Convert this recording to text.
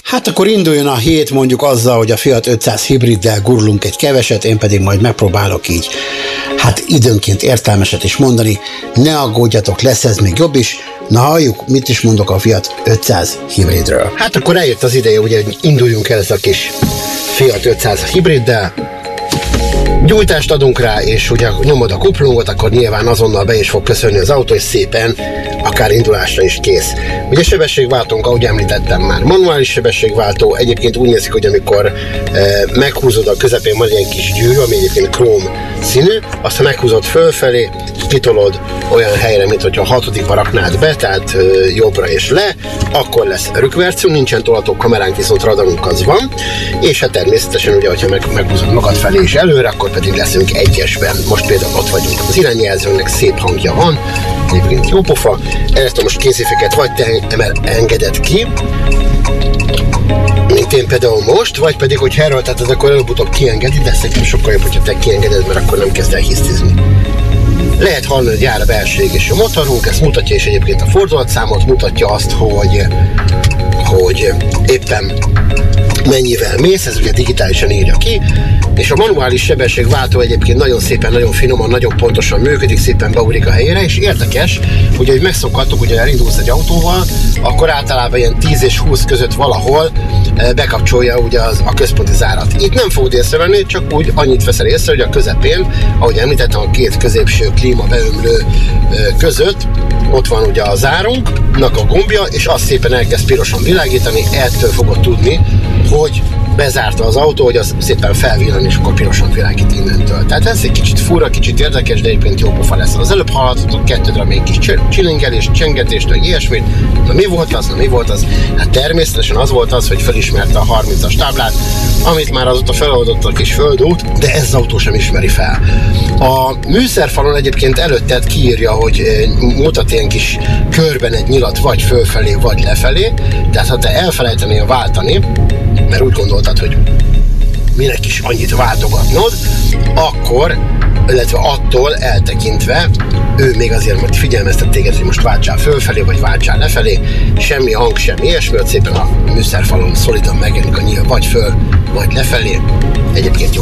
Hát akkor induljon a hét mondjuk azzal, hogy a Fiat 500 hibriddel gurulunk egy keveset, én pedig majd megpróbálok így, hát időnként értelmeset is mondani. Ne aggódjatok, lesz ez még jobb is. Na halljuk, mit is mondok a Fiat 500 hibridről. Hát akkor eljött az ideje, ugye, hogy induljunk el ez a kis Fiat 500 hibriddel. Gyújtást adunk rá, és ugye nyomod a kuplungot, akkor nyilván azonnal be is fog köszönni az autó, és szépen akár indulásra is kész. Ugye sebességváltónk, ahogy említettem már, manuális sebességváltó, egyébként úgy nézik, hogy amikor meghúzod a közepén, van egy kis gyűrű, ami egyébként króm színű, azt meghúzod fölfelé, kitolod olyan helyre, mint hogyha a hatodikba raknád be, tehát jobbra és le, akkor lesz rükvercünk, nincsen tolató kameránk, viszont radarunk az van, és hát természetesen ugye, hogyha meghúzod magad felé és előre, akkor pedig leszünk egyesben. Most például ott vagyunk. Az irányjelzőnek szép hangja van, egyébként jó pofa, elektromos kéziféket vagy te engeded ki, mint én például most, vagy pedig, hogy erőlteted, akkor előbb-utóbb kiengedi, de szerintem sokkal jobb, hogyha te kiengeded, mert akkor nem kezd el hisztizni. Lehet hallani, hogy jár a belső égésű motorunk, ezt mutatja is egyébként a fordulatszámot, mutatja azt, hogy éppen mennyivel mész, ez ugye digitálisan írja ki, és a manuális sebességváltó egyébként nagyon szépen, nagyon finoman, nagyon pontosan működik, szépen beugrik a helyére, és érdekes, ugye, hogy megszokhattuk, hogy elindulsz egy autóval, akkor általában ilyen 10 és 20 között valahol bekapcsolja ugye a központi zárat. Itt nem fogod észrevenni, csak úgy annyit veszel észre, hogy a közepén, ahogy említettem, a két középső klímabeömlő között ott van ugye a zárunknak a gombja, és azt szépen elkezd pirosan világítani, ettől fogod tudni, hogy bezárta az autó, hogy az szépen felvillan, és akkor pirosan világít innentől. Tehát ez egy kicsit fura, kicsit érdekes, de egyébként jó pofa lesz. Az előbb hallhattatok kettődre még kis csilingelést, csengetést, vagy ilyesmit. Na mi volt az? Hát természetesen az volt az, hogy felismerte a 30-as táblát, amit már azóta feloldott a kis földút, de ez az autó sem ismeri fel. A műszerfalon egyébként előtted kiírja, hogy mutat ilyen kis körben egy nyilat, vagy fölfelé, vagy lefelé, tehát ha te elfelejtenél váltani, mert úgy gondoltad, hogy minek is annyit váltogatnod, akkor, illetve attól eltekintve, ő még azért majd figyelmeztet téged, hogy most váltsál fölfelé, vagy váltsál lefelé, semmi hang, semmi ilyesmi, szépen a műszerfalon szolidan megjelenik a nyíl, vagy föl, vagy lefelé. Egyébként jó